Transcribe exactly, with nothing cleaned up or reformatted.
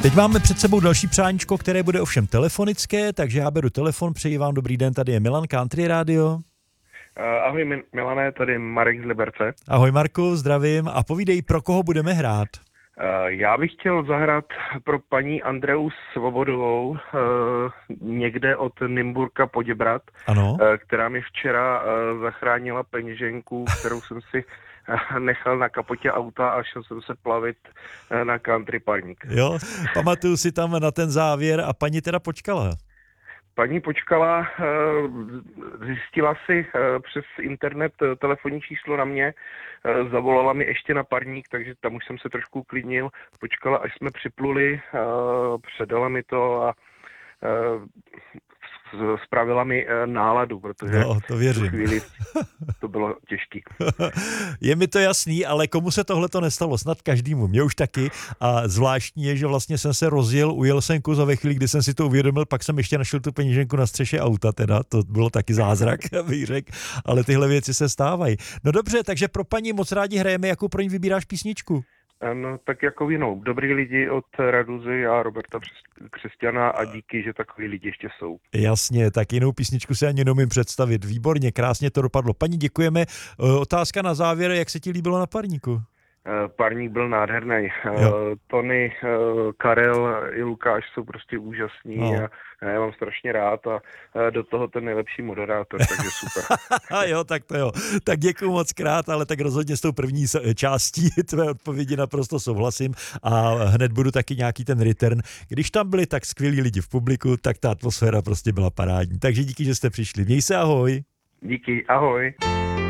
Teď máme před sebou další přáníčko, které bude ovšem telefonické, takže já beru telefon, přeji vám dobrý den, tady je Milan, Country Radio. Ahoj Milané, tady Marek z Liberce. Ahoj Marku, zdravím a povídej, pro koho budeme hrát. Já bych chtěl zahrát pro paní Andreu Svobodovou někde od Nymburka Poděbrad, Ano. která mi včera zachránila peněženku, kterou jsem si nechal na kapotě auta a šel jsem se plavit na country parník. Jo, pamatuju si tam na ten závěr a paní teda počkala. Paní počkala, zjistila si přes internet telefonní číslo na mě, zavolala mi ještě na parník, takže tam už jsem se trošku uklidnil, počkala, až jsme připluli, předala mi to a spravila mi náladu, protože no, to věřím. v chvíli to bylo těžký. Je mi to jasný, ale komu se tohle to nestalo? Snad každému, mě už taky. A zvláštní je, že vlastně jsem se rozjel, ujel jsem kus a ve chvíli, kdy jsem si to uvědomil, pak jsem ještě našel tu peníženku na střeše auta, teda to bylo taky zázrak, bych řekl, ale tyhle věci se stávají. No dobře, takže pro paní moc rádi hrajeme, jakou pro ní vybíráš písničku? No, tak jako jinou. Dobrý lidi od Raduzy a Roberta Křesťana a díky, že takový lidi ještě jsou. Jasně, tak jinou písničku si ani neumím představit. Výborně, krásně to dopadlo. Paní, děkujeme. Otázka na závěr, jak se ti líbilo na parníku? Parník byl nádherný. Tony, Karel i Lukáš jsou prostě úžasní no. a já mám strašně rád a do toho ten nejlepší moderátor, takže super. Jo, tak to jo. Tak děkuju moc krát, ale tak rozhodně s tou první částí tvé odpovědi naprosto souhlasím a hned budu taky nějaký ten return. Když tam byli tak skvělí lidi v publiku, tak ta atmosféra prostě byla parádní. Takže díky, že jste přišli. Měj se, ahoj. Díky, ahoj.